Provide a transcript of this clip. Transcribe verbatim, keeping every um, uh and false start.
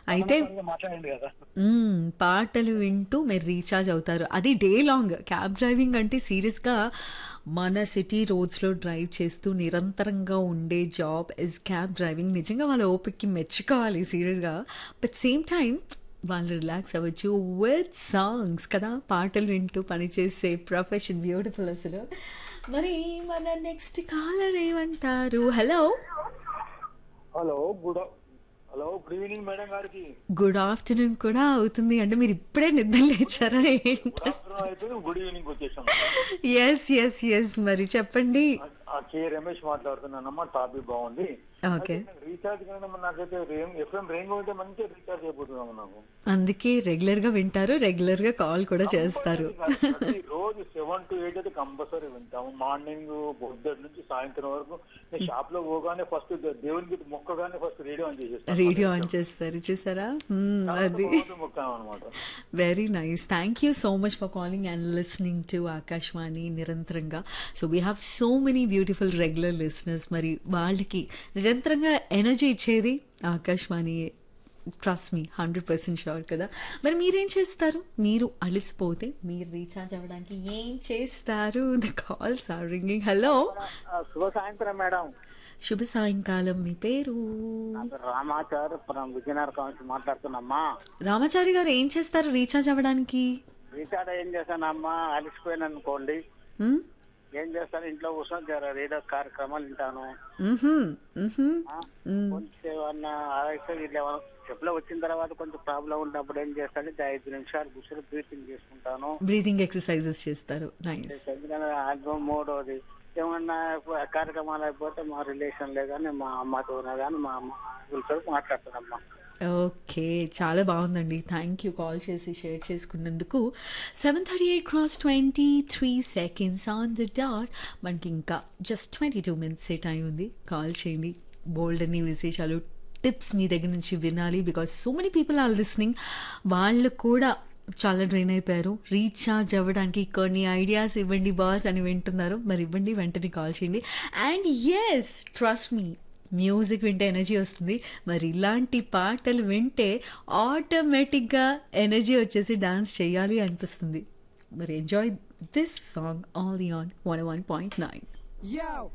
అయితే తమలపాడుగా మాట్లాడండి కదా. హ్మ్. పాటలు వింటూ మీరు రీచార్జ్ అవుతారు. అది డే లాంగ్. క్యాబ్ డ్రైవింగ్ అంటే సీరియస్‌గా మన సిటీ రోడ్స్‌లో డ్రైవ్ చేస్తూ నిరంతరంగా ఉండే జాబ్ ఇస్ క్యాబ్ డ్రైవింగ్. నిజంగా వాళ్ళ ఓపికకి మెచ్చుకోవాలి సీరియస్‌గా. బట్ సేమ్ టైమ్ వాళ్ళు రిలాక్స్ అవ్వచ్చు విత్ సాంగ్స్ కదా! పాటలు వింటూ పనిచేసే ప్రొఫెషన్ బ్యూటిఫుల్ అసలు. మరి మన నెక్స్ట్ కాలర్ ఏమంటారు? Hello! Hello good hello good evening madam గారికి. గుడ్ ఆఫ్టర్‌నూన్ కూడా అవుతుంది. అంటే మీరు ఇప్పుడే నిద్ర లేచారా గుడ్ ఏంటసలు? ఆఫ్టర్నూన్ అయిపోయింది, గుడ్ ఈవినింగ్ వచ్చేసాం. యెస్. యెస్. యెస్. మరి చెప్పండి. ఆ కే రమేష్ మాట్లాడుతున్నానమ్మా. టాపిక్ బాగుంది. అయితే ఓకే. నాకు రీఛార్జ్ కానీ నాకైతే రేం ఎఫ్ఎం రెయిన్ ఉంటే మంచిగా రీఛార్జ్ అయిపోతున్నాము నాకు. అందుకే రెగ్యులర్‌గా వింటారు. రెగ్యులర్‌గా కాల్ కూడా చేస్తారు. కంపల్సరీ కాదు, ప్రతి రోజు సెవెన్ టు ఎయిట్ అయితే కంపల్సరీ వింటాము. మార్నింగ్ పొద్దున్న నుంచి సాయంత్రం వరకు నేను షాప్ లో పోగానే ఫస్ట్ దేవునికి మొక్కగానే ఫస్ట్ రేడియో ఆన్ చేసేస్తాను మన రేడియో ఆన్ ఇంట్లో. చేస్తారు. చూసారా? హ్మ్. తర్వాత అది. తర్వాత మొక్కాం అనమాట. Very nice. Thank you so much for calling and listening to Akashvani నిరంతరంగా. So we have so many beautiful regular listeners. మరి వాళ్ళకి నిరంతరంగా ఎనర్జీ ఇచ్చేది Akashvani. Trust me hundred percent sure కదా. మరి మీరేం చేస్తారు? మీరు అలిసిపోతే మీరు రీఛార్జ్ అవ్వడానికి ఏం చేస్తారు? The calls are ringing. Hello! ఆ, శుభ సాయంత్రం మేడం. శుభ సాయంకాలం. మీ పేరు? నా పేరు రామాచారి ఫ్రమ్ విజయనగరం నుంచి మాట్లాడుతున్నామ్మా. రామాచారి గారు ఏం చేస్తారు రీఛార్జ్ అవ్వడానికి? రీఛార్జ్ ఏం చేశానమ్మా, అలిసిపోయాను అనుకోండి. హ్మ్? ఏం చేస్తాను, ఇంట్లో కూర్చొని జర రేడియో కార్యక్రమాలు వింటాను. మ్హూ. మ్హూ. ఆ, మ్. కొంచెం ఏమన్నా ఆలస్యం ఇట్లా ఏమన్నా చెప్పులో వచ్చిన తర్వాత కొంచెం ప్రాబ్లం ఉన్నప్పుడు ఏం చేస్తానంటే ఐదు నిమిషాలు కూర్చొని బ్రీతింగ్ చేసుకుంటాను. బ్రీతింగ్ ఎక్సర్సైజెస్ చేస్తారు. నైస్. ఎందుకంటే ఆల్బమ్ మూడోది ఏమన్నా కార్యక్రమాలు అయిపోతే మా రిలేషన్లే కానీ మా అమ్మతో కానీ మా అమ్మ కూర్చొని మాట్లాడుతానమ్మా. ఓకే. చాలా బాగుందండి. థ్యాంక్ యూ కాల్ చేసి షేర్ చేసుకున్నందుకు. Seven thirty eight cross twenty three seconds on the dot. మనకి ఇంకా జస్ట్ ట్వంటీ టూ మినిట్స్ ఏ టైం ఉంది. కాల్ చేయండి. బోల్డ్ అన్ని విశేషాలు టిప్స్ మీ దగ్గర నుంచి వినాలి. Because so many people are listening. వాళ్ళు కూడా చాలా డ్రైన్ అయిపోయారు. రీఛార్జ్ అవ్వడానికి కొన్ని ఐడియాస్ ఇవ్వండి బాస్ అని వింటున్నారు. మరి ఇవ్వండి, వెంటనే కాల్ చేయండి. And yes, trust me, music వింటే ఎనర్జీ వస్తుంది. మరి ఇలాంటి పాటలు వింటే ఆటోమేటిక్గా ఎనర్జీ వచ్చేసి డాన్స్ చేయాలి అనిపిస్తుంది. మరి enjoy this song all the on one one point nine. Yo,